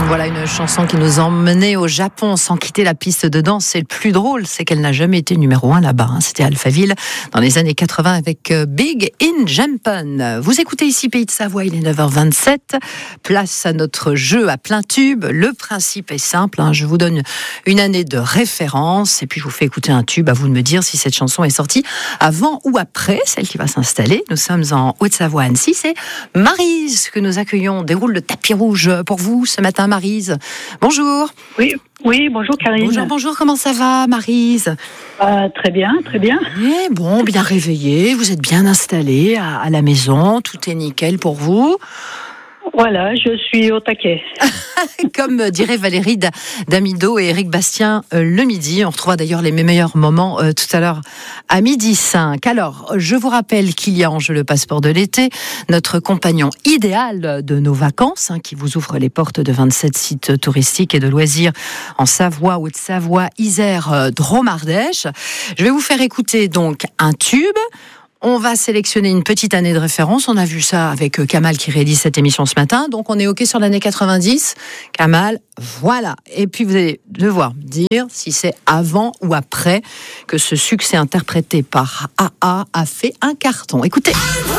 Voilà une chanson qui nous emmenait au Japon sans quitter la piste de danse. Et le plus drôle, c'est qu'elle n'a jamais été numéro 1 là-bas. C'était Alphaville dans les années 80 avec Big in Japan. Vous écoutez ici Pays de Savoie, il est 9h27. Place à notre jeu à plein tube. Le principe est simple. Je vous donne une année de référence et puis je vous fais écouter un tube. À vous de me dire si cette chanson est sortie avant ou après celle qui va s'installer. Nous sommes en Haute-Savoie, Annecy. C'est Maryse que nous accueillons. Déroule le tapis rouge pour vous ce matin, Maryse. Bonjour. Oui, bonjour Karine. Bonjour, comment ça va, Maryse? Très bien. Et bon, bien réveillée, vous êtes bien installée à la maison, tout est nickel pour vous. Voilà, je suis au taquet. Comme dirait Valérie Damido et Éric Bastien le midi. On retrouvera d'ailleurs les meilleurs moments tout à l'heure à 12h05. Alors, je vous rappelle qu'il y a en jeu le passeport de l'été, notre compagnon idéal de nos vacances, qui vous ouvre les portes de 27 sites touristiques et de loisirs en Savoie, Haute-Savoie, Isère, Drôme-Ardèche. Je vais vous faire écouter donc un tube. On va sélectionner une petite année de référence. On a vu ça avec Kamal qui réalise cette émission ce matin. Donc, on est OK sur l'année 90. Kamal, voilà. Et puis, vous allez devoir dire si c'est avant ou après que ce succès interprété par AA a fait un carton. Écoutez.